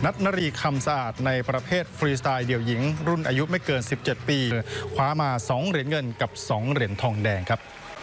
นัทนรีคำสะอาดในประเภทฟรีสไตล์เดี่ยวหญิงรุ่นอายุไม่เกิน 17 ปีคว้ามา 2 เหรียญเงินกับ 2 เหรียญทองแดงครับ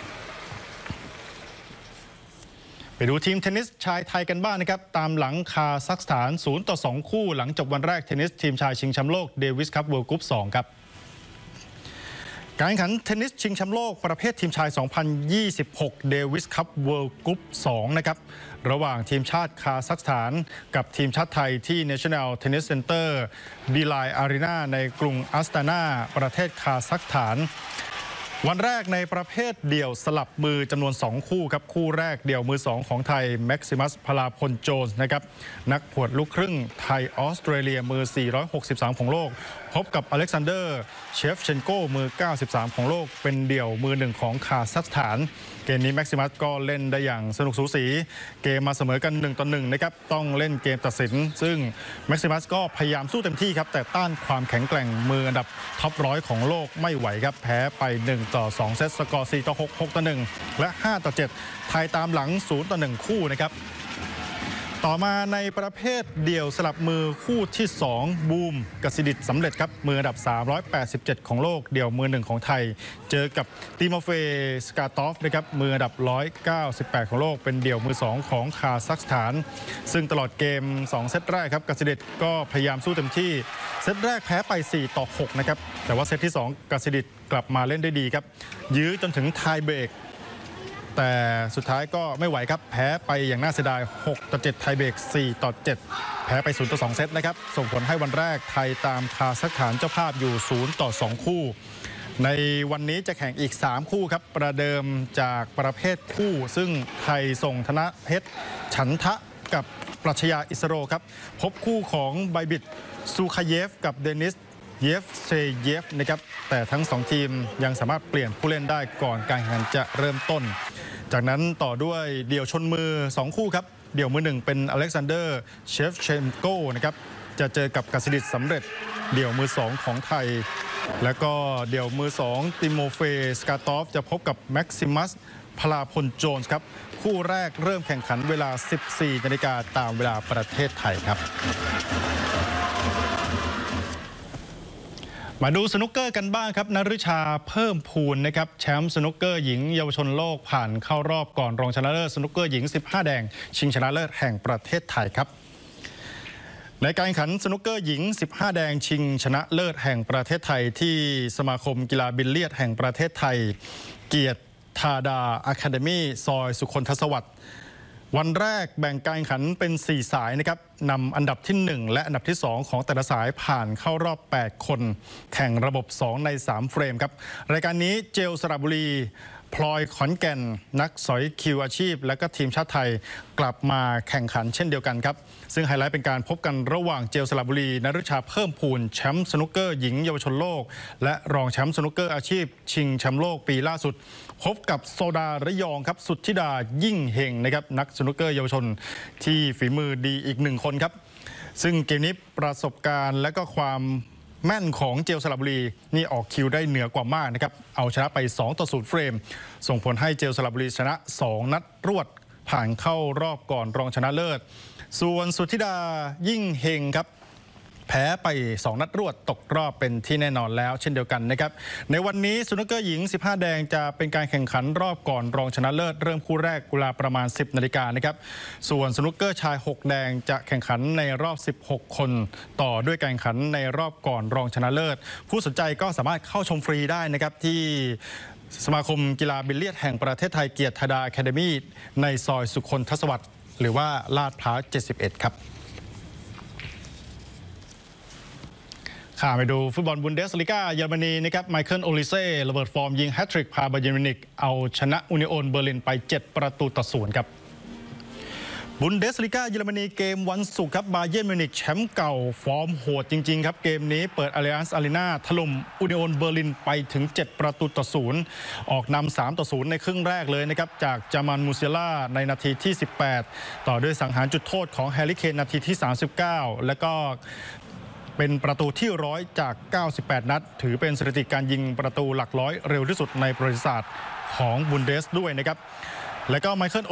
ไปดูทีมเทนนิสชายไทยกันบ้างนะครับตามหลังคาซัคสถาน 0-2 คู่หลังจบวันแรกเทนนิสทีมชายชิงแชมป์โลกเดวิสคัพเวิลด์กรุ๊ป 2 ครับการแข่งขันเทนนิสชิงแชมป์โลกประเภททีมชาย 2026 เดวิสคัพเวิลด์กรุ๊ป 2 นะครับระหว่างทีมชาติคาซัคสถานกับทีมชาติไทยที่ National Tennis Center Beeline Arena ในกรุงอัสตานาประเทศคาซัคสถานวันแรกในประเภทเดี่ยวสลับมือจำนวน2คู่ครับคู่แรกเดี่ยวมือ2ของไทยแม็กซิมัสพลาพลโจนส์นะครับนักผวดลูกครึ่งไทยออสเตรเลียมือ463ของโลกพบกับอเล็กซานเดอร์เชฟเชนโกมือ93ของโลกเป็นเดี่ยวมือ1ของคาซัคสถานเกมนี้แม็กซิมัสก็เล่นได้อย่างสนุกสูสีเกมมาเสมอกัน1-1นะครับต้องเล่นเกมตัดสินซึ่งแม็กซิมัสก็พยายามสู้เต็มที่ครับแต่ต้านความแข็งแกร่งมืออันดับท็อป100ของโลกไม่ไหวครับแพ้ไป1-2 เซตสกอร์ 4-6 6-1 และ 5-7 ไทยตามหลัง 0-1 คู่นะครับต่อมาในประเภทเดี่ยวสลับมือคู่ที่2บูมกสิดิษฐ์สำเร็จครับมืออันดับ387ของโลกเดี่ยวมือ1ของไทยเจอกับติโมเฟสกาตอฟนะครับมืออันดับ198ของโลกเป็นเดี่ยวมือ2ของคาซัคสถานซึ่งตลอดเกม2เซตแรกครับกสิดิษฐ์ก็พยายามสู้เต็มที่เซตแรกแพ้ไป4-6นะครับแต่ว่าเซตที่2กสิดิษฐ์กลับมาเล่นได้ดีครับยื้อจนถึงไทยเบรกแต่สุดท้ายก็ไม่ไหวครับแพ้ไปอย่างน่าเสียดาย6-7 ไทยเบรก4-7 แพ้ไป0-2 เซตนะครับส่งผลให้วันแรกไทยตามคาซัคสถานเจ้าภาพอยู่0-2 คู่ในวันนี้จะแข่งอีก3คู่ครับประเดิมจากประเภทคู่ซึ่งไทยส่งธนเพชรฉันทะกับปรัชญาอิสโรครับพบคู่ของไบบิดซูคาเยฟกับเดนิสเยฟเซเยฟนะครับแต่ทั้ง2ทีมยังสามารถเปลี่ยนผู้เล่นได้ก่อนการแข่งขันจะเริ่มต้นจากนั้นต่อด้วยเดี่ยวชนมือ2คู่ครับเดี่ยวมือ1เป็นอเล็กซานเดอร์เชฟเชนโกนะครับจะเจอกับกสิดิษฐ์สำเร็จเดี่ยวมือ2ของไทยแล้วก็เดี่ยวมือ2ติโมเฟสกาตอฟจะพบกับแม็กซิมัสพลาพลโจนส์ครับคู่แรกเริ่มแข่งขันเวลา 14 นาฬิกาตามเวลาประเทศไทยครับมาดูสนุกเกอร์กันบ้างครับนฤชาเพิ่มพูนนะครับแชมป์สนุกเกอร์หญิงเยาวชนโลกผ่านเข้ารอบก่อนรองชนะเลิศสนุกเกอร์หญิง15แดงชิงชนะเลิศแห่งประเทศไทยครับในการแข่งขันสนุกเกอร์หญิง15แดงชิงชนะเลิศแห่งประเทศไทยที่สมาคมกีฬาบิลเลียดแห่งประเทศไทยเกียรติธาดาอะคาเดมี่ซอยสุคนทศวรรษวันแรกแบ่งการแข่งขันเป็น4สายนะครับนำอันดับที่1และอันดับที่2ของแต่ละสายผ่านเข้ารอบ8คนแข่งระบบ2ใน3เฟรมครับรายการนี้เจลสระบุรีพลอยขอนแก่นนักสอยคิวอาชีพและก็ทีมชาติไทยกลับมาแข่งขันเช่นเดียวกันครับซึ่งไฮไลท์เป็นการพบกันระหว่างเจลสระบุรีนฤชาเพิ่มพูนแชมป์สนุกเกอร์หญิงเยาวชนโลกและรองแชมป์สนุกเกอร์อาชีพชิงแชมป์โลกปีล่าสุดพบกับโซดาระยองครับสุทธิดายิ่งเฮงนะครับนักสนุกเกอร์เยาวชนที่ฝีมือดีอีก1คนครับซึ่งเกมนี้ประสบการณ์และก็ความแม่นของเจลสระบุรีนี่ออกคิวได้เหนือกว่ามากนะครับเอาชนะไป2-0 เฟรมส่งผลให้เจลสระบุรีชนะ2นัดรวดผ่านเข้ารอบก่อนรองชนะเลิศส่วนสุทธิดายิ่งเฮงครับแพ้ไป2นัดรวดตกรอบเป็นที่แน่นอนแล้วเช่นเดียวกันนะครับในวันนี้สนุกเกอร์หญิง15แดงจะเป็นการแข่งขันรอบก่อนรองชนะเลิศเริ่มคู่แรกเวลาประมาณ 10 นาฬิกานะครับส่วนสนุกเกอร์ชาย6แดงจะแข่งขันในรอบ16คนต่อด้วยการแข่งขันในรอบก่อนรองชนะเลิศผู้สนใจก็สามารถเข้าชมฟรีได้นะครับที่สมาคมกีฬาบิลเลียดแห่งประเทศไทยเกียรติธาดาอะคาเดมี่ในซอยสุคนทศวรรษหรือว่าลาดพร้าว71ครับไปดูฟุตบอลบุนเดสลีกาเยอรมนีนะครับไมเคิลโอลิเซ่ระเบิดฟอร์มยิงแฮตทริกพาบาเยิร์นมิวนิกเอาชนะอุนิโอนเบอร์ลินไป7-0ครับบุนเดสลีกาเยอรมนีเกมวันศุกร์ครับบาเยิร์นมิวนิกแชมป์เก่าฟอร์มโหดจริงๆครับเกมนี้เปิดอาริอันส์อารีนาถล่มอุนิโอนเบอร์ลินไปถึง7-0ออกนำ3-0ในครึ่งแรกเลยนะครับจากจามันมูเซล่าในนาทีที่18ต่อด้วยสังหารจุดโทษของแฮร์รี่เคนนาทีที่39แล้วก็เป็นประตูที่100จาก98นัดถือเป็นสถิติการยิงประตูหลักร้อยเร็วที่สุดในประวัติศาสตร์ของบุนเดสด้วยนะครับและก็ไมเคิล